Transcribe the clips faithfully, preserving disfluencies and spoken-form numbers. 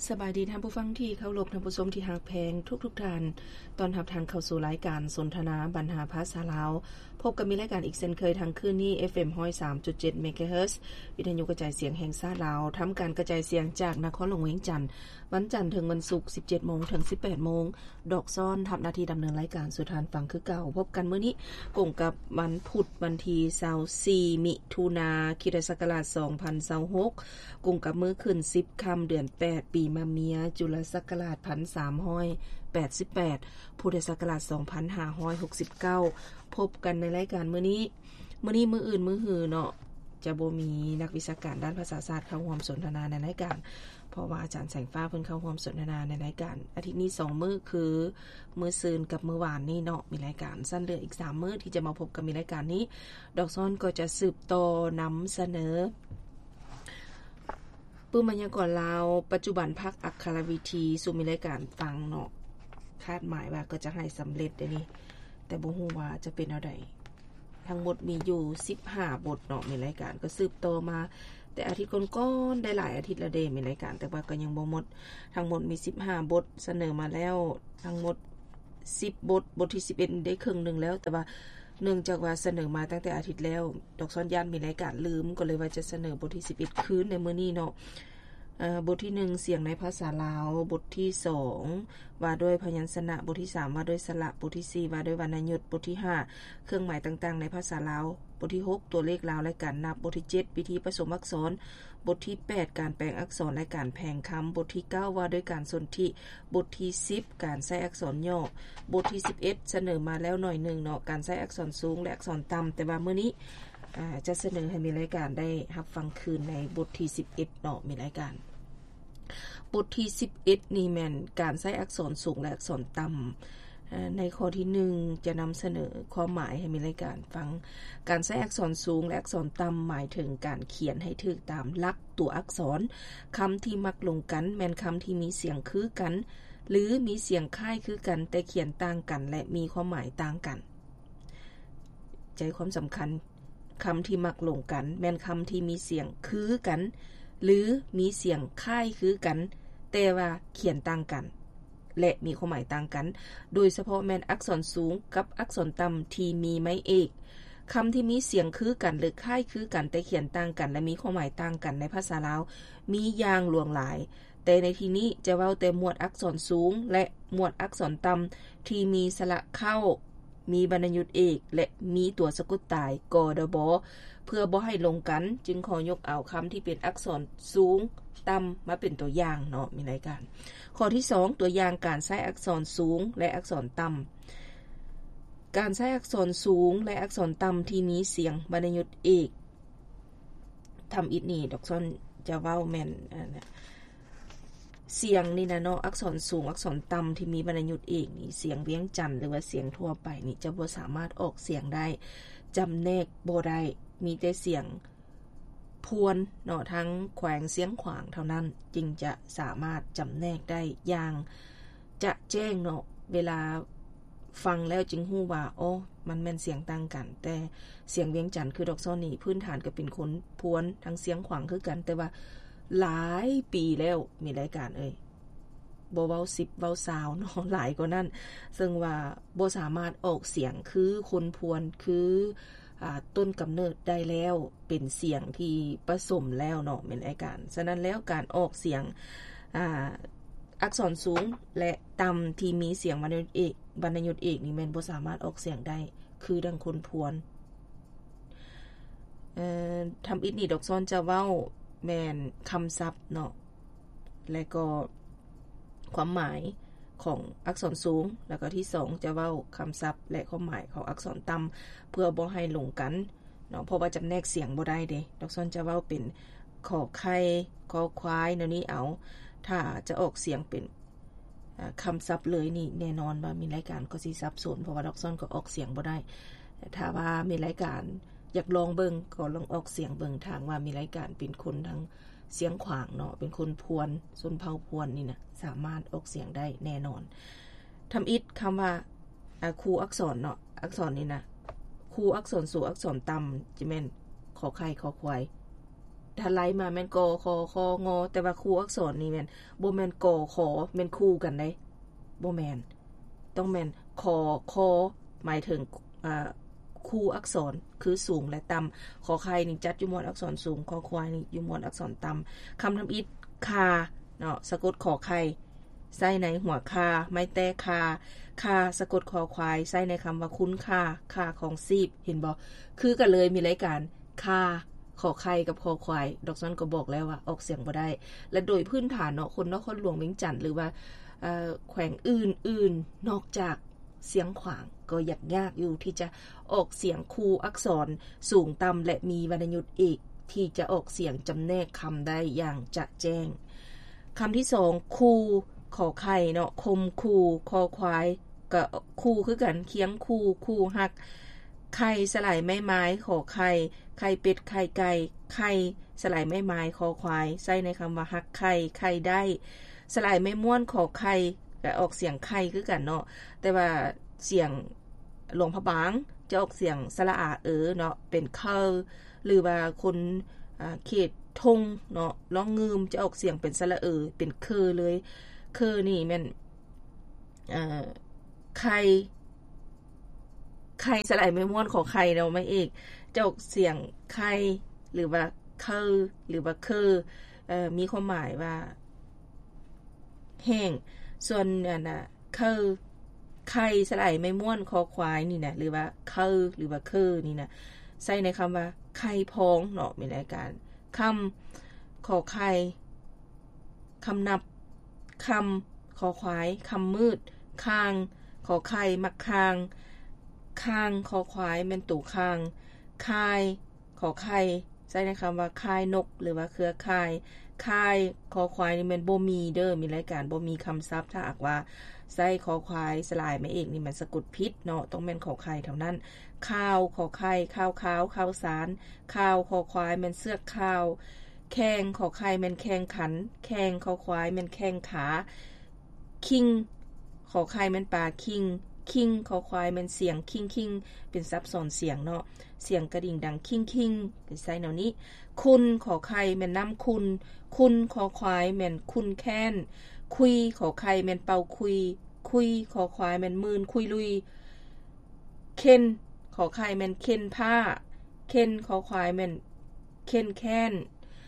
สบายดีท่านผู้ฟังที่เคารพท่านผู้ชมที่ฮักแพงทุกๆท่านตอนรับท่านเข้าสู่รายการสนทนาบรรหาภาษาลาวพบกับมีรายการอีกเช่นเคยทางคืนนี้ เอฟ เอ็ม หนึ่งร้อยสามจุดเจ็ด เมกะเฮิรตซ์วิทยุกระจายเสียงแห่งชาติลาวทำการกระจายเสียงจากนครหลวงเวียงจันทน์วันจันทร์ถึงวันศุกร์ สิบเจ็ดโมง ถึง สิบแปดโมงดอกซ้อนทำหน้าที่ดำเนินรายการสู่ทานฟังคือเก่าพบกันมื้อนี้กงกับวันพุธวันที่ยี่สิบสี่มิถุนายนคริสตศักราชสองพันยี่สิบหกกงกับมื้อขึ้นสิบค่ำเดือนแปดปีมะเมียจุลศักราชหนึ่งพันสามร้อยแปดสิบแปดพุทธศักราชสองพันห้าร้อยหกสิบเก้าพบกันในรายการมื้อนี้มื้อนี้มื้ออื่นมื้อหือเนาะจะบ่มีนักวิชาการด้านภาษาศาสตร์เข้าร่วมสนทนาในรายการเพราะว่าอาจารย์แสงฟ้าเพิ่นเข้าร่วมสนทนาในรายการอาทิตย์นี้สองมื้อคือมื้อซืนกับมื้อวานนี้เนาะมีรายการสั้นเหลืออีกสามมื้อที่จะมาพบกันมีรายการนี้ดอกซ้อนก็จะสืบต่อนำเสนอปื้มบรรยากาศลาวปัจจุบันภาคอักขรวิธีสู่มีรายการฟังเนาะคาดหมายว่าก็จะให้สำเร็จได้นี่แต่บ่ฮู้ว่าจะเป็นเอาใดทั้งหมดมีอยู่สิบห้าบทเนาะมีรายการก็สืบต่อมาแต่อาทิตย์ก่อนๆได้หลายอาทิตย์ละเด้มีรายการแต่ว่าก็ยังบ่หมดทั้งหมดมีสิบห้าบทเสนอมาแล้วทั้งหมดสิบบทบทที่สิบเอ็ดได้ครึ่งนึงแล้วแต่ว่าเนื่องจากว่าเสนอมาตั้งแต่อาทิตย์แล้วดอกซ้อนย่านมีรายการลืมก็เลยว่าจะเสนอบทที่สิบเอ็ดคืนในมื้อนี้เนาะเอ่อบทที่หนึ่งเสียงในภาษาลาวบทที่สองว่าด้วยพยัญชนะบทที่สามว่าด้วยสระบทที่สี่ว่าด้วยวรรณยุกต์บทที่ห้าเครื่องหมายต่างๆในภาษาลาวบทที่หกตัวเลขลาวและการนับบทที่เจ็ดวิธีผสมอักษรบทที่แปดการแปลงอักษรและการแพงคำบทที่เก้าว่าด้วยการสนธิบทที่สิบการใช้อักษรย่อบทที่สิบเอ็ดเสนอมาแล้วหน่อยนึงเนาะการใช้อักษรสูงและอักษรต่ำแต่ว่ามื้อนี้อ่าจะเสนอให้มีรายการได้รับฟังคืนในบทที่สิบเอ็ดเนาะมีรายการบทที่สิบเอ็ดนี่แม่นการใช้อักษรสูงและอักษรต่ำในข้อที่หนึ่งจะนำเสนอความหมายให้มีรายการฟังการใช้อักษรสูงและอักษรต่ำหมายถึงการเขียนให้ถูกตามหลักตัวอักษรคำที่มักลงกันแม่นคำที่มีเสียงคือกันหรือมีเสียงคล้ายคือกันแต่เขียนต่างกันและมีความหมายต่างกันใจความสำคัญคำที่มักลงกันแม่นคำที่มีเสียงคือกันหรือมีเสียงคล้ายคือกันแต่ว่าเขียนต่างกันและมีความหมายต่างกันโดยเฉพาะแม่นอักษรสูงกับอักษรต่ำที่มีไม้เอกคำที่มีเสียงคือกันหรือคล้ายคือกันแต่เขียนต่างกันและมีความหมายต่างกันในภาษาลาวมีอย่างหลวงหลายแต่ในที่นี้จะเว้าแต่หมวดอักษรสูงและหมวดอักษรต่ำที่มีสระเข้ามีบรรณยุกต์เอกและมีตัวสะกดตายกอดบเพื่อบ่ให้ลงกันจึงขอยกเอาคำที่เป็นอักษรสูงต่ำมาเป็นตัวอย่างเนาะมีรายการข้อที่สองตัวอย่างการใช้อักษรสูงและอักษรต่ำการใช้อักษรสูงและอักษรต่ำที่มีเสียงบรรณยุกต์เอกทำอิดนี่ดอกซ้อนจะเว้าแม่นเสียงนี่นะเนาะอักษรสูงอักษรต่ำที่มีบรรณยุกต์เอกนี่เสียงเวียงจันทน์หรือว่าเสียงทั่วไปนี่จะบ่สามารถออกเสียงได้จำแนกบ่ได้มีแต่เสียงพวนเนาะทั้งแขวงเสียงขวางเท่านั้นจึงจะสามารถจำแนกได้อย่างจะแจ้งเนาะเวลาฟังแล้วจึงฮู้ว่าโอ้มันแม่นเสียงต่างกันแต่เสียงเวียงจันทน์คือดอกซ้อนนี่พื้นฐานก็เป็นคนพวนทั้งเสียงขวางคือกันแต่ว่าหลายปีแล้วมีรายการเอ้ยบ่เว้าสิบเว้ายี่สิบเนาะหลายกว่านั้นซึ่งว่าบ่สามารถออกเสียงคือคนพวนคืออ่าต้นกำเนิดได้แล้วเป็นเสียงที่ผสมแล้วเนาะเป็นรายการฉะนั้นแล้วการออกเสียงอ่าอักษรสูงและต่ำที่มีเสียงบรรณยุกต์เอกบรรณยุกต์เอกนี่แม่นบ่สามารถออกเสียงได้คือดังคนพวนเอ่อทำอิดนี่ดอกซ้อนจะเว้าแม่นคำศัพท์เนาะและก็ความหมายของอักษรสูงแล้วก็ที่สองจะเว้าคำศัพท์และความหมายของอักษรต่ำเพื่อบ่ให้หลงกันเนาะเพราะว่าจำแนกเสียงบ่ได้เด้ดอกซ้อนจะเว้าเป็นขอไข่ขอควายแนวนี้เอาถ้าจะออกเสียงเป็นคำศัพท์เลยนี่แน่นอนว่ามีรายการก็สิสับสนเพราะว่าดอกซ้อนก็ออกเสียงบ่ได้ถ้าว่ามีรายการอยากลองเบิ่งก็ลองออกเสียงเบิ่งทางว่ามีรายการเป็นคนทั้งเสียงขวางเนาะเป็นคนพวนชนเผ่าพวนนี่นะสามารถออกเสียงได้แน่นอนทำอิดคำว่าครูอักษรเนาะอักษรนี่นะครูอักษรสูงอักษรต่ำจะแม่นขอไข่ขอควายถ้าไล่มาแม่นกอคอคองอแต่ว่าคู่อักษรนี่แม่นบ่แม่นกอขอแม่นคู่กันได้บ่แม่นต้องแม่นคอคอหมายถึงอ่าคู่อักษรคือสูงและต่ำขอไข่นี่จัดอยู่หมวดอักษรสูงขอควายนี่อยู่หมวดอักษรต่ำคำทำอิฐคาเนาะสะกดขอไข่ใส่ในหัวคาไม้แต้คาคาสะกดคอควายใส่ในคำว่าคุ้นคาคาของซีบเห็นบ่คือกันเลยมีรายการคาขอไข่กับคอควายดอกซ้อนก็บอกแล้วว่าออกเสียงบ่ได้และโดยพื้นฐานเนาะคนนครหลวงเวียงจันทน์หรือว่าเอ่อแขวงอื่นๆนอกจากเสียงขวางก็ยากยากอยู่ที่จะออกเสียงคู่อักษรสูงต่ำและมีวรรณยุกต์อีกที่จะออกเสียงจำแนกคำได้อย่างจะแจ้งคำที่สองคู่ขอไข่เนาะคมคู่คอควายก็คู่คือกันเคียงคู่คู่หักไข่สลายไม้ไม้ขอไข่ไข่เป็ดไข่ไก่ไข่สลายไม้ไม้คอควายใส่ในคำว่าหักไข่ไข่ได้สลายไม้ม้วนขอไข่ก็ออกเสียงไข่คือกันเนาะแต่ว่าเสียงหลวงพระบางจะออกเสียงสระอาเออเนาะเป็นเคอหรือว่าคนอ่าเขตทงเนาะร้องงืมจะออกเสียงเป็นสระเออเป็นเคอเลยเคอนี่แม่นเอ่อไข่ไข่สลายไม่ม้วนขอไข่เนาะไม่เอกจะออกเสียงไข่หรือว่าเคอหรือว่าเคอเอ่อมีความหมายว่าแห้งส่วนอันน่ะเคอไข่สลายไม่ม้วนคอควายนี่นะหรือว่าเคอหรือว่าเคอนี่นะใส่ในคำว่าไข่พองเนาะมีรายการคำขอไข่คำนับคำขอควายคำมืดคางขอไข่มักคางคางขอควายเป็นตู่คางคายขอไข่ใช้ในคำว่าคายนกหรือว่าเครือข่ายคายขอควายนี่มันบ่มีเด้อมีรายการบ่มีคำศัพท์ถ้าหากว่าใส่ขอควายสลายไม่เอกนี่มันสะกดผิดเนาะต้องเป็นขอไข่เท่านั้นข้าวขอไข่ข้าวขาวข้าวสารข้าวขอควายมันเสือกข้าวแข้งขอไข่มันแข้งขันแข้งขอควายมันแข้งขาคิงขอไข่มันปลาคิงคิงขอควายมันเสียงคิงคิงเป็นซับซ้อนเสียงเนาะเสียงกระดิ่งดังคิงคิงเป็นไซแนวนี้คุณขอไข่แม่นน้ำคุณคุณขอควายแม่นคุณแค้นคุยขอไข่แม่นเป่าคุยคุยขอควายแม่นมื่นคุยลุยเข็นขอไข่แม่นเข็นผ้าเข็นขอควายแม่นเข็นแค้น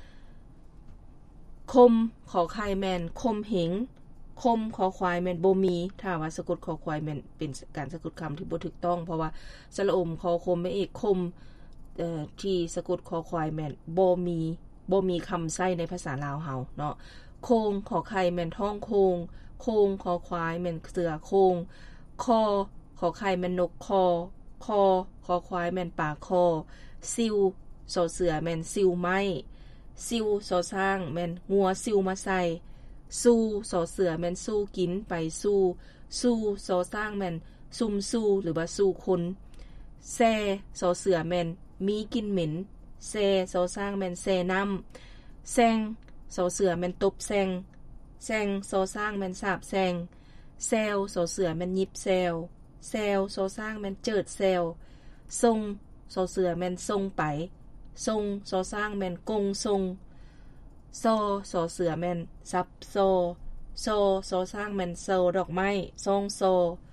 คมขอไข่แม่นคมเหงคมขอควายแม่นบ่มีถ้าว่าสะกดขอควายแม่นเป็นการสะกดคำที่บ่ถูกต้องเพราะว่าสระอมขอคมไม่เอกคมเอ่อที่สะกดขอควายแม่นบ่มีบ่มีคำใช้ในภาษาลาวเฮาเนาะโคงขอไข่แม่นท้องโคงโคงขอควายแม่นเสือโคงคอขอไข่แม่นนกคอคอขอควายแม่นปากคอซิวสอเสือแม่นซิวไม้ซิวสอสร้างแม่นงัวซิวมาใส่สู้สอเสือแม่นสู้กินไปสู้สู้สอสร้างแม่นซุ่มสู้หรือว่าสู้คนแซ่สอเสือแม่นมีกินเหม็นแซ่สอสร้างแม่นแซ่น้ำแซงสอเสือแม่นตบแซงแซงสอสร้างแม่นสาบแซงแซวสอเสือแม่นยิบแซวแซวสอสร้างแม่นเจิดแซวทรงสอเสือแม่นทรงไปทรงสอสร้างแม่นกงทรงโซสอเสือแม่นซับโซโซโซสร้างแม่นโซดอกไม้ซองโซ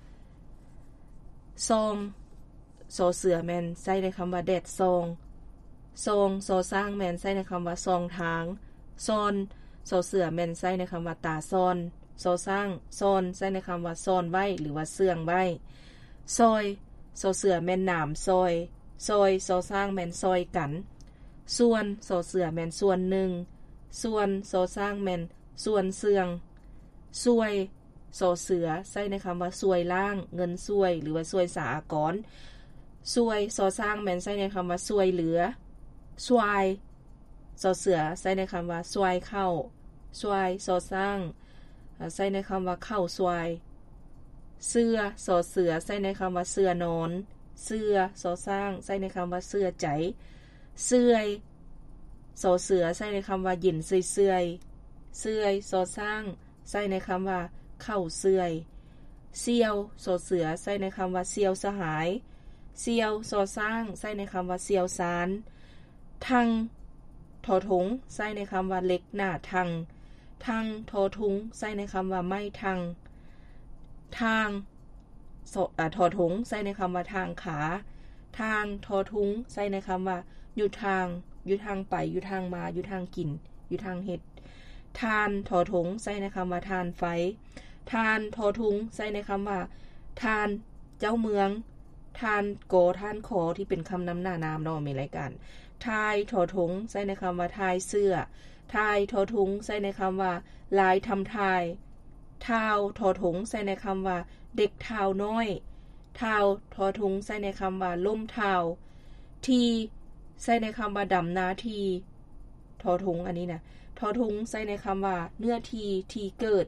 ซองโซเสือแม่นใส่ในคำว่าแดดซองซองโซสร้างแม่นใส่ในคำว่าซองทางซอนโซเสือแม่นใส่ในคำว่าตาซอนโซสร้างซอนใส่ในคำว่าซอนไว้หรือว่าเสื่องไว้ซอยโซเสือแม่นหนามซอยซอยโซสร้างแม่นซอยกันส่วนโซเสือแม่นส่วนหนึ่งส่วนโซสร้างแม่นส่วนเสื่องซวยโซเสือใส่ในคำว่าซวยล่างเงินซวยหรือว่าซวยสาอากรซวยโซสร้างแม่นใส่ในคำว่าซวยเหลือสวายโซเสือใส่ในคำว่าสวายเข้าสวายโซสร้างใส่ในคำว่าเข้าสวายเสื้อโซเสือใส่ในคำว่าเสื้อนอนเสื้อโซสร้างใส่ในคำว่าเสื้อใจเสื้อยโซเสือใส่ในคำว่าหยินเสื่อยเสื่อยโซสร้างใส่ในคำว่าเข้าเสื่อยเซียวโซเสือใส่ในคำว่าเซียวสหายเซียวโซสร้างใส่ในคำว่าเซียวสารทังทอทงใส่ในคำว่าเล็กหน้าทังทังทอทุงใส่ในคำว่าไม่ทังทางทอทงใส่ในคำว่าทางขาทางทอทุงใส่ในคำว่าอยู่ทางอยู่ทางไปอยู่ทางมาอยู่ทางกินอยู่ทางเฮ็ดทานทอทงใส่ในคำว่าทานไฟทานทอทุงใส่ในคำว่าทานเจ้าเมืองทานโกทานขอที่เป็นคำนำหน้านามเนาะมีรายการทายทอทงใส่ในคำว่าทายเสื้อทายทอทุงใส่ในคำว่าลายทำทายทาวทอทงใส่ในคำว่าเด็กทาวน้อยทาวทอทุงใส่ในคำว่าล่มทาวทีใส่ในคำว่าดำนาทีทอทุงอันนี้นะทอทุงใส่ในคำว่าเนื้อทีทีเกิด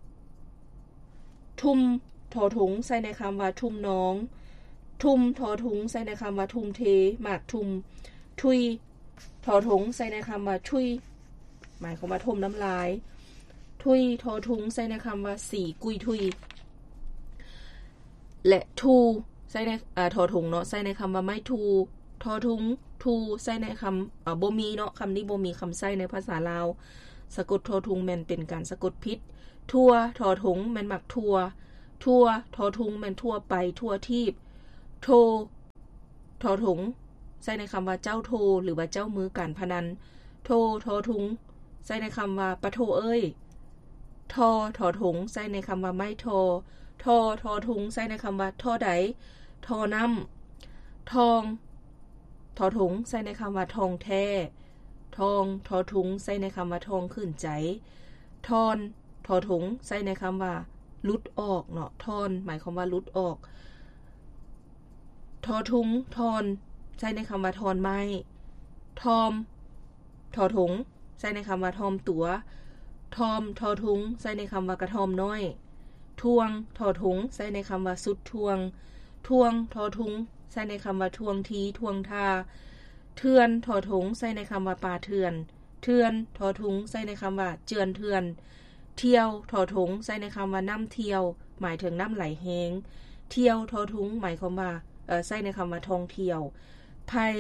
ทุ่มทอทุงใส่ในคำว่าทุ่มน้องทุ่มทอทุงใส่ในคำว่าทุ่มเทหมากทุ่มทุยทอทุงใส่ในคำว่าทุยหมายความว่าทุ่มน้ำลายทุยทอทุงใส่ในคำว่าสีกุยทุยและทูใส่ในอ่าทอทุงเนาะใส่ในคำว่าไม่ทูทอทุงทูใส่ในคำอ่าบ่มีเนาะคำนี้บ่มีคำใส่ในภาษาลาวสะกดทอทุงแม่นเป็นการสะกดผิดทั่วทอทุงแม่นมักทั่วทั่วทอทุงแม่นทั่วไปทั่วทีบโททอทุงใส่ในคำว่าเจ้าโทหรือว่าเจ้ามือการพนันโททอทุงใส่ในคำว่าปะโทเอ้ยทอทอทุงใส่ในคำว่าไม่ทอทอทอทุงใส่ในคำว่าทอใดทอน้ำทองทอทุงใส่ในคำว่าทองแท้ทองทอทุงใส่ในคำว่าทองขึ้นใจทอนทอทุงใส่ในคำว่าลุดออกเนาะทอนหมายความว่าลุดออกทอทุงทอนใส่ในคำว่าทอนไม้ทอมทอทุงใส่ในคำว่าทอมตัวทอมทอทุงใส่ในคำว่ากระทอมน้อยทวงทอทุงใส่ในคำว่าสุดทวงทวงทอทุงใส่ในคำว่าทวงทีทวงทาเทือนทอทุงใส่ในคำว่าป่าเทือนเทือนทอทุงใส่ในคำว่าเจือนเทือนเที่ยวทอทุงใส่ในคำว่าน้ำเที่ยวหมายถึงน้ำไหลแห้งเที่ยวทอทุงหมายความว่าเอ่อใส่ในคำว่าท่องเที่ยวไผ่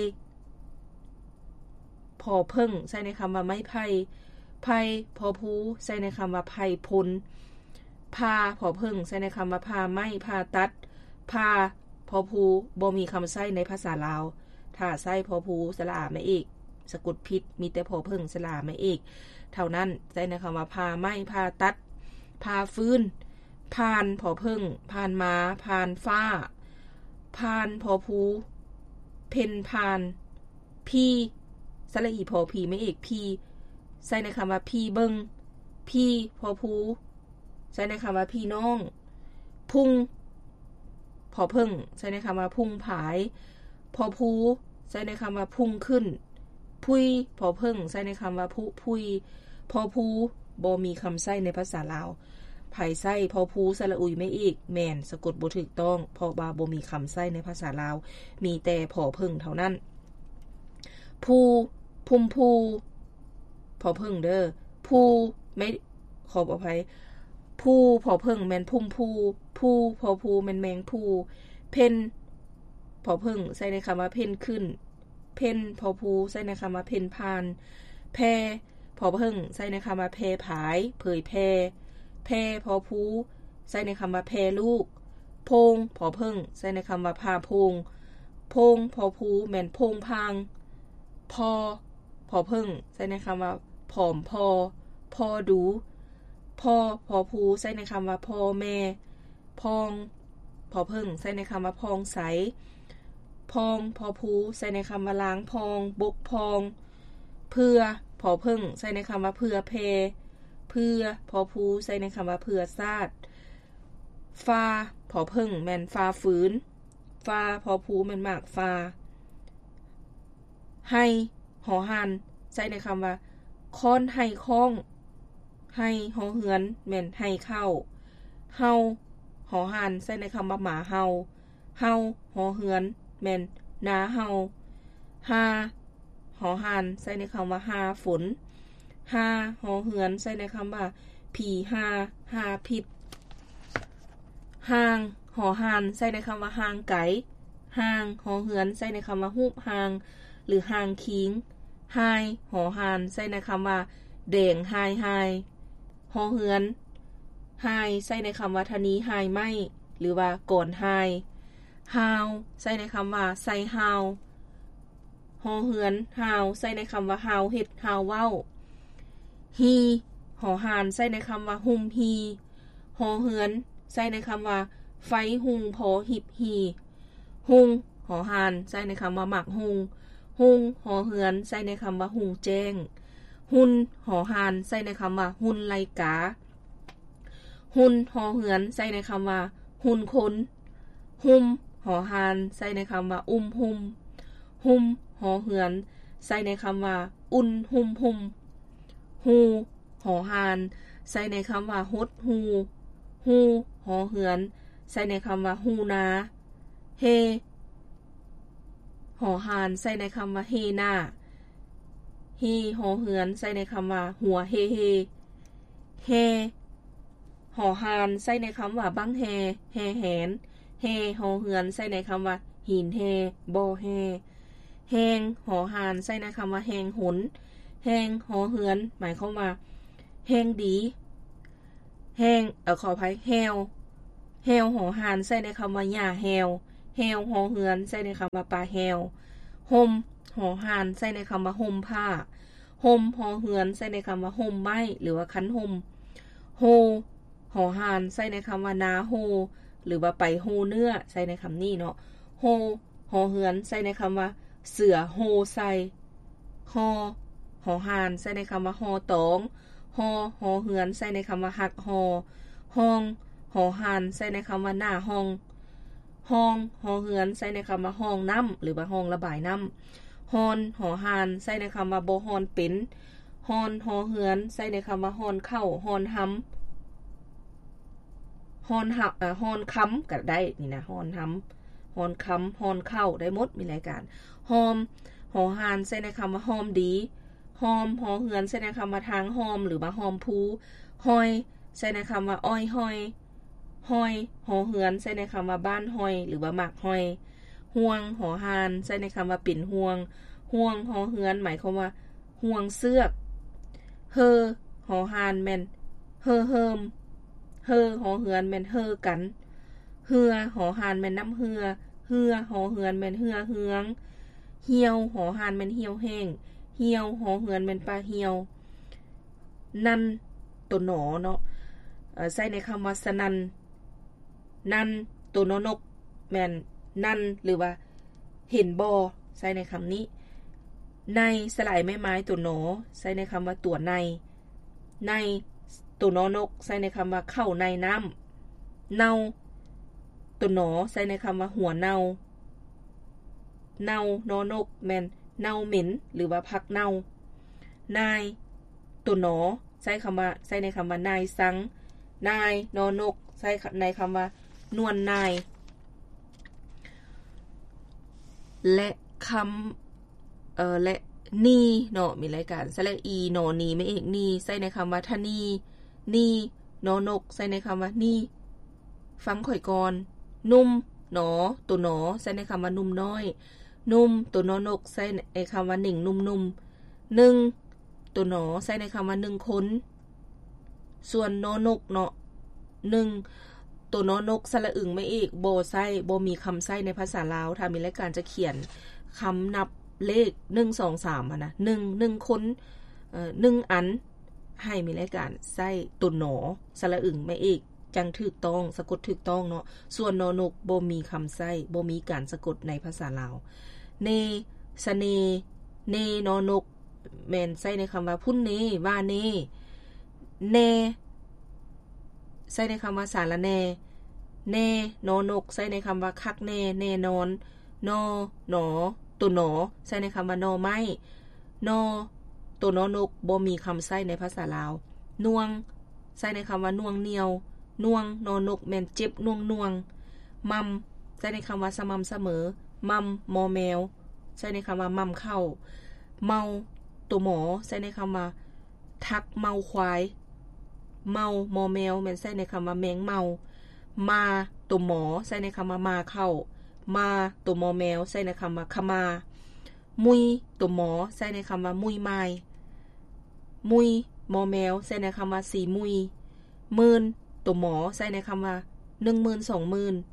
พอเพิ่งใส่ในคำว่าไม้ไผ่ไผ่พอภูใส่ในคำว่าไผ่พุนพาพอเพิ่งใส่ในคำว่าพาไม้พาตัดพาพอภูบ่มีคำใส่ในภาษาลาวถ้าใส่พอภูสระอาไม่เอกสะกดผิดมีแต่พอเพิ่งสระอาไม่เอกเท่านั้นใส่ในคำว่าพาไม้พาตัดพาฟื้นพานพอเพิ่งพานม้าพานฟ้าพานพอภูเพนพานพี่สระอีพอพีไม่เอกพี่ใส่ในคำว่าพี่เบิงพี่พอภูใส่ในคำว่าพี่น้องพุ่งพอเพิ่งใส่ในคำว่าพุ่งผายพอภูใส่ในคำว่าพุ่งขึ้นพุยพอเพิ่งใส่ในคำว่าพุพุยพอภูบ่มีคำใส่ในภาษาลาวไผใส่พอภูสระอุยไม่อีกแม่นสะกดบ่ถูกต้องเพราะว่าบ่มีคำใส่ในภาษาลาวมีแต่พอเพิ่งเท่านั้นภูพุ่มภูพอเพิ่งเด้อภูไม่ขออภัยภูพอเพิ่งแม่นพุ่มภูภูพอภูแม่นแมงภูเพ่นพอเพิ่งใส่ในคำว่าเพ่นขึ้นเพ่นพอภูใส่ในคำว่าเพ่นพานแพพอเพิ่งใส่ในคำว่าแพผายเผยแพแพพอภูใส่ในคำว่าแพลูกโพงพอเพิ่งใส่ในคำว่าพาโพงโพงพอภูแม่นโพงพางพอพอเพิ่งใส่ในคำว่าผอมพอพอดูพอพอภูใส่ในคำว่าพ่อแม่พองพอเพิ่งใส่ในคำว่าพองใสพองพอภูใส่ในคำว่าล้างพองบกพองเพื่อพอเพิ่งใส่ในคำว่าเพื่อเพเพื่อพอภูใส่ในคำว่าเพื่อซาดฟ้าพอเพิ่งแม่นฟ้าฝืนฟ้าพอภูแม่นมากฟ้าให้หอหันใส่ในคำว่าค้อนให้คล้องให้หอเหือนแม่นให้เข้าเฮาหอหันใส่ในคำว่าหมาเฮาเฮาหอเหือนแม่นนาเฮาหาหอหันใส่ในคำว่าหาฝนหาหอเหือนใส่ในคำว่าผีหาหาผิดห่างหอหันใส่ในคำว่าห่างไก่ห่างหอเหือนใส่ในคำว่าฮูบห่างหรือห่างคิงไฮหอหานใส่ในคำว่าแดงไฮไฮหอเหือนไฮใส่ในคำว่าทนีไฮไม่หรือว่าก่อนไฮฮาวใส่ในคำว่าใส่ฮาวหอเหือนฮาวใส่ในคำว่าฮาวเฮ็ดฮาวเว้าฮีหอหานใส่ในคำว่าหุมฮีหอเหือนใส่ในคำว่าไฟหุงพอหิบฮีหุงหอหานใส่ในคำว่าหมักหุงหุงหอเหือนใส่ในคำว่าหุงแจ้งหุนหอหานใส่ในคำว่าหุนไลกาหุนหอเหือนใส่ในคำว่าหุนคนหุมหอหานใส่ในคำว่าอุ้มหุมหุมหอเหือนใส่ในคำว่าอุ่นหุมหุมฮูหอหานใส่ในคำว่าฮดฮูฮูหอเหือนใส่ในคำว่าฮูนาเฮหอหานใส่ในคำว่าเฮนาฮีหอเหือนใส่ในคำว่าหัวเฮเฮเฮหอหานใส่ในคำว่าบังแฮแฮแหนเฮหอเหือนใส่ในคำว่าหินเฮบอเฮแหงหอหานใส่ในคำว่าแหงหนแหงหอเหือนหมายความว่าแหงดีแหงเอ่อขออภัยแฮวแฮวหอหานใส่ในคำว่าหญ้าแฮวแฮวหอเหือนใส่ในคำว่าปลาแฮวห่มหอหานใส่ในคำว่าห่มผ้าห่มหอเหือนใส่ในคำว่าห่มไม้หรือว่าคันห่มโฮหอหานใส่ในคำว่านาโฮหรือว่าไปโฮเนื้อใส่ในคำนี้เนาะโฮหอเหือนใส่ในคำว่าเสือโฮใส่ฮอหอหานใส่ในคำว่าฮอตองฮอหอเหือนใส่ในคำว่าหักฮอห้องหอหานใส่ในคำว่าหน้าห้องห้องหอเหือนใส่ในคำว่าห้องน้ำหรือว่าห้องระบายน้ำฮอนหอหานใส่ในคำว่าบ่ฮอนเป็นฮอนหอเหือนใส่ในคำว่าฮอนเข้าฮอนหำฮอนหับอ่าฮอนค้ำก็ได้นี่นะฮอนหำฮอนค้ำฮอนเข้าได้หมดมีรายการหอมหอหานใส่ในคำว่าหอมดีหอมหอเหือนใส่ในคำว่าทางหอมหรือว่าหอมพูหอยใส่ในคำว่าอ้อยหอยหอยหอเหือนใส่ในคำว่าบ้านหอยหรือว่าหมักหอยห่วงหอหานใส่ในคำว่าปิ่นห่วงห่วงหอเหือนหมายความว่าห่วงเสือกเฮอหอหานแม่นเฮอเฮิมเฮอหอเหือนแม่นเฮอกันเหือหอหานแม่นน้ำเหือเหือหอเหือนแม่นเหือเหืองเหี่ยวหอหานแม่นเหี่ยวแห้งเหี่ยวหอเหือนแม่นปลาเหี่ยวนั่นตัวหนอเนาะเอ่อใส่ในคำว่าสนันนั่นตัวนนกแม่นนั่นหรือว่าเห็นบ่ใส่ในคำนี้ในสลายไม้ไม้ตัวหนอใส่ในคำว่าตัวในในตัวนนกใส่ในคำว่าเข้าในน้ำเนาตัวหนอใส่ในคำว่าหัวเนาเนานอนกแม่นเนาเหม็นหรือว่าพักเนานายตัวหนอใช้คำว่าใช้ในคำว่านายสังนายนอนกใช้ในคำว่านวลนายและคำเอ่อและนีเนาะมีรายการสระอีหนอนีไม่เอกนีใช้ในคำว่าทนีนีนอนกใช้ในคำว่านีฟังข่อยก่อนนุ่มหนอตัวหนอใช้ในคำว่านุ่มน้อยนุ่มตัวนอนกใช้ในคำว่าหนึ่งนุ่มนุ่มหนึ่งตัวหนอใช้ในคำว่าหนึ่งคนส่วนนอนกเนาะหนึ่งตัวนอนกสระอึ่งไม่เอกโบไส้โบมีคำไส้ในภาษาลาวถ้ามีรายการจะเขียนคำนับเลขหนึ่ง สอง สามอ่ะนะหนึ่ง หนึ่งคนเอ่อหนึ่งอันให้มีรายการไส้ตัวหนอสระอึ่งไม่เอกจังถูกต้องสะกดถูกต้องเนาะส่วนนอนกบ่มีคำไส้บ่มีการสะกดในภาษาลาวเนสเนเนนอนกแม่นใส่ในคำว่าพุ่นเนว่าเนเนใส่ในคำว่าสารแนเนนอนกใส่ในคำว่าคักเนเนนอนนอหนอตัวหนอใส่ในคำว่านอไม้นอตัวนอนกบ่มีคำใส่ในภาษาลาวนวงใส่ในคำว่านวงเหนียวนวงนอนกแม่นเจ็บนวงนวงมัมใส่ในคำว่าสม่ำเสมอมัมมอแมวใส่ในคำว่ามัมเข้าเมาตัวหมอใส่ในคำว่าทักเมาควายเมามอแมวแม่นใส่ในคำว่าแมงเมามาตัวหมอใส่ในคำว่ามาเข้ามาตัวมอแมวใส่ในคำว่าขมามุยตัวหมอใส่ในคำว่ามุยไม้มุยมอแมวใส่ในคำว่าสี่มุยหมื่นตัวหมอใส่ในคำว่าหนึ่งหมื่นสองหมื่น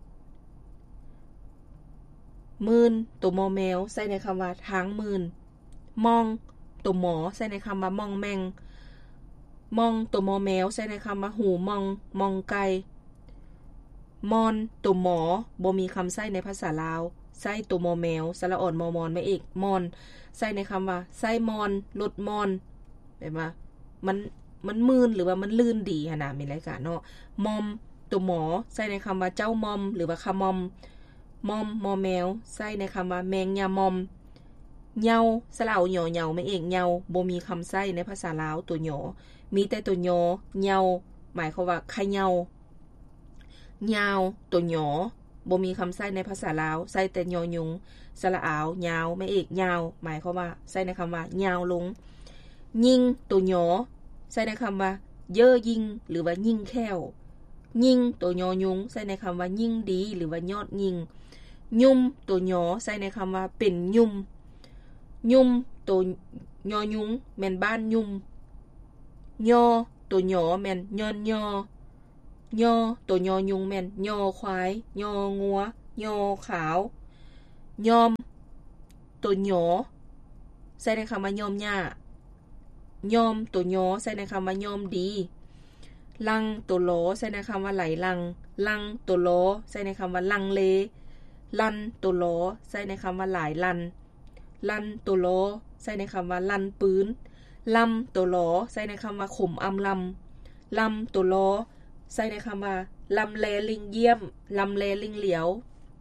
หมื่นตัวมอแมวใส่ในคำว่าทางหมื่นมองตัวหมอใส่ในคำว่ามองแมงมองตัวมอแมวใส่ในคำว่าหูมองมองไกลมอนตัวหมอบ่มีคำใส่ในภาษาลาวใส่ตัวมอแมวสระอ่อนมอมอนไม่เอกมอนใส่ในคำว่าใส่มอนลดมอนแบบว่ามันมันมื่นหรือว่ามันลื่นดีขนาดมีรายการเนาะมอมตัวหมอใส่ในคำว่าเจ้ามอมหรือว่าคำมอมมอมมอแมวใส่ในคำว่าแมงยามอมเหยาสระเอาหยอเหยาไม่เอกเหยาบ่มีคำใส่ในภาษาลาวตัวหยอมีแต่ตัวหยอเหยาหมายความว่าขะเหยายาวตัวหยอบ่มีคำใส่ในภาษาลาวใส่แต่ยอยุงสระอายาวไม่เอกยาวหมายความว่าใส่ในคำว่ายาวลงยิงตัวหยอใส่ในคำว่าเย่อยิงหรือว่ายิงแค้วยิงตัวยอยุงใส่ในคำว่ายิงดีหรือว่ายอดยิงยุ่มตัวหยอใส่ในคำว่าเป็นยุ่มยุ่มตัวยอยุงแม่นบ้านยุ่มยอตัวหยอแม่นยอนยอยอตัวยอยุงแม่นยอควายยองัวยอขาวยอมตัวหยอใส่ในคำว่ายอมหญ้ายอมตัวหยอใส่ในคำว่ายอมดีลังตัวโลใส่ในคำว่าไหลลังลังตัวโลใส่ในคำว่าลังเลลันตัวโลใส่ในคำว่าหลายลันลันตัวโลใส่ในคำว่าลันปืนลำตัวโลใส่ในคำว่าข่มอำลำลำตัวโลใส่ในคำว่าลำเลลิงเยี่ยมลำเลลิงเหลียว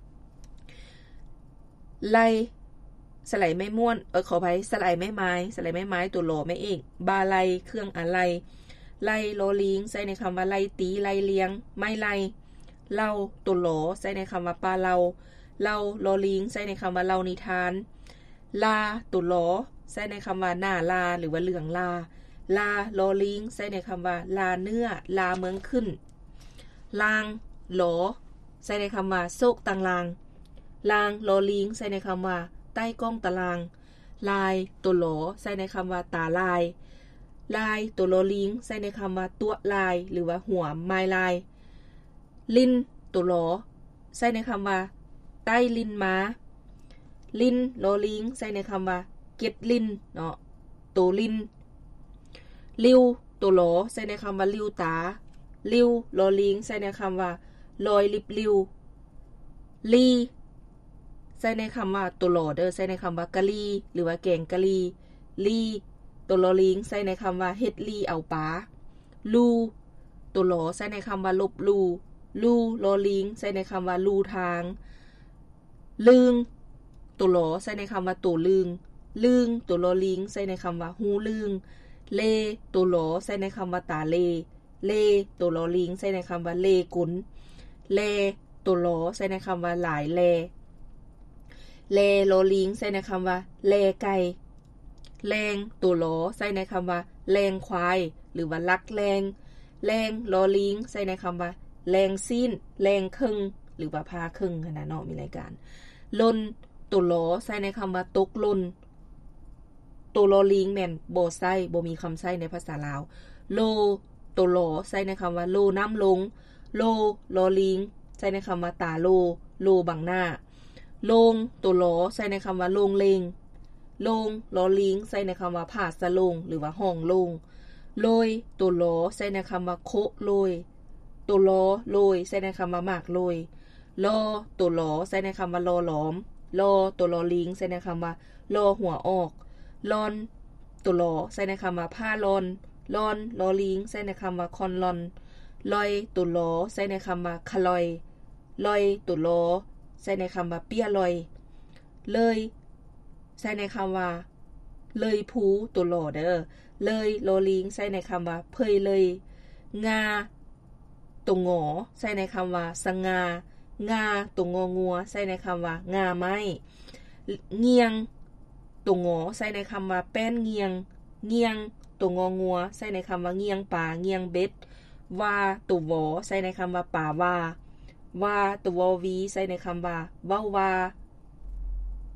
ไลสไลไม่ม่วนเออขออภัยสไลไม่ไม้สไลไม่ไม้ตัวโลไม่เอกบาไลเครื่องอะไรไลโลลิงใส่ในคำว่าไลตีไลเลี้ยงไม่ไลเล่าตัวโลใส่ในคำว่าปลาเล่าเล่าโลลิงใส่ในคำว่าเล่านิทานลาตัวโลใส่ในคำว่าหน้าลาหรือว่าเหลืองลาลาโลลิงใส่ในคำว่าลาเนื้อลาเมืองขึ้นลางโหลใส่ในคำว่าโซกตังลางลางโลลิงใส่ในคำว่าใต้กล้องตารางลายตัวโหลใส่ในคำว่าตาลายลายตัวโลลิงใส่ในคำว่าตัวลายหรือว่าหัวไม้ลายลินตัวโหลใส่ในคำว่าใต้ลินม้าลินโลลิงใส่ในคำว่าเก็ดลินเนาะตัวลินลิวตัวโหลใส่ในคำว่าลิวตาลิวโลลิงใส่ในคำว่าลอยลิบลิวลีใส่ในคำว่าตัวโหลเด้อใส่ในคำว่ากะลีหรือว่าแกงกะลีลีตัวโลลิงใส่ในคำว่าเฮ็ดลีเอาปลาลูตัวโหลใส่ในคำว่าลบลูลูโลลิงใส่ในคำว่าลูทางลึงตัวโหลใส่ในคำว่าตัวลึงลึงตัวโลลิงใส่ในคำว่าหูลึงเลตัวโหลใส่ในคำว่าตาเลเลตัวโลลิงใส่ในคำว่าเลกุนเลตัวโหลใส่ในคำว่าหลายเลเลโลลิงใส่ในคำว่าเลไก่แรงตัวโหลใส่ในคำว่าแรงควายหรือว่าลักแรงแรงโลลิงใส่ในคำว่าแรงซีนแรงครึ่งหรือว่าพาครึ่งขนาดเนาะมีรายการลนตัวโหลใส่ในคำว่าตกลนตัวโลลิงแม่นบ่ใส่บ่มีคำใส่ในภาษาลาวโลตัวโหลใส่ในคำว่าโลน้ำลงโลโลลิงใส่ในคำว่าตาโลโลบังหน้าลงตัวโหลใส่ในคำว่าลงเลงลงลอลิงใส่ในคำว่าผาสะลงหรือว่าห้องลงโลยตัวโหลใส่ในคำว่าโคโลยตัวโหลโลยใส่ในคำว่าหมากโลยลอตัวโหลใส่ในคำว่าลอหลอมลอตัวลอลิงใส่ในคำว่าลอหัวออกลอนตัวโหลใส่ในคำว่าผ้าลอนลอนลอลิงใส่ในคำว่าคอนลอนลอยตัวโหลใส่ในคำว่าคลอยลอยตัวโหลใส่ในคำว่าเปี้ยลอยเลยใส่ในคำว่าเลยผูตัวโหลเด้อเลยโลลิงใส่ในคำว่าเพยเลยงาตัวงอใส่ในคำว่าสงางาตัวงองัวใส่ในคำว่างาไม้เงียงตัวงอใส่ในคำว่าแป้นเงียงเงียงตัวงองัวใส่ในคำว่าเงียงป่าเงียงเบ็ดว่าตัววอใส่ในคำว่าป่าว่าว่าตัววอวีใส่ในคำว่าเว้าว่า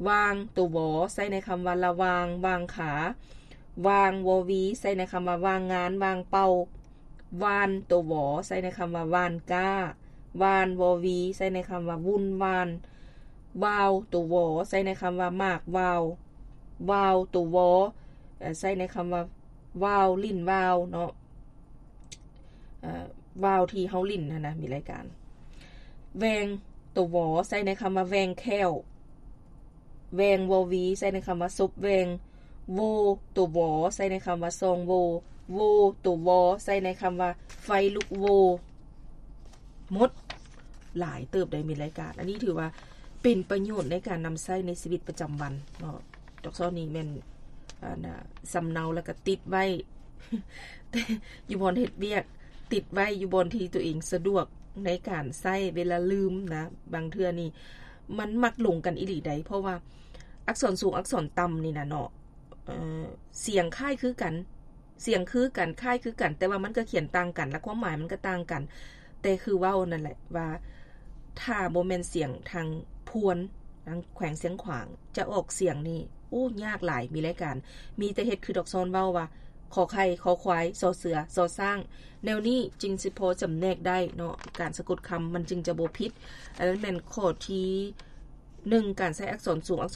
วางตัววอใส่ในคำว่าระวางวางขาวางวอวีใส่ในคำว่าวางงานวางเป้าวานตัววอใส่ในคำว่าวานก้าวานวอวีใส่ในคำว่าวุ่นวานวาวตัววอใส่ในคำว่ามากวาววาวตัววอใส่ในคำว่าวาวลิ้นวาวเนาะเอ่อวาวที่เฮาลิ้นนะนะมีรายการแวงตัววอใส่ในคำว่าแวงแค้วแวงวอวีใส่ในคำว่าซุบแวงโวตัววอใส่ในคำว่าซองโวโวตัววอใส่ในคำว่าไฟลุกโวหมดหลายเติบได้มีรายการอันนี้ถือว่าเป็นประโยชน์ในการนำใช้ในชีวิตประจำวันเนาะดอกซ้อนี้แม่นอ่าน่ะสำเนาแล้วก็ติดไว้ อยู่บนเฮ็ดเวียกติดไว้อยู่บนที่ตัวเองสะดวกในการใช้เวลาลืมนะบางเทื่อนี่มันมักหลงกันอีหลีใดเพราะว่าอักษรสูงอักษรต่ำนี่นะเนาะเอ่อเสียงคล้ายคือกันเสียงคือกันคล้ายคือกันแต่ว่ามันก็เขียนต่างกันและความหมายมันก็ต่างกันแต่คือเว้านั่นแหละว่าถ้าบ่แม่นเสียงทางพวนทางแขวงเสียงขวางจะออกเสียงนี่โอ้ยากหลายมีรายการมีแต่เฮ็ดคือดอกซอนเว้าว่าขอไข่ขอควายสอเสือสอสร้างแนวนี้จึงสิพอจำแนกได้เนาะการสะกดคำมันจึงจะบ่ผิดอันนั้นแม่นข้อที่หนึ่งการใช้อักษรสูงอักษร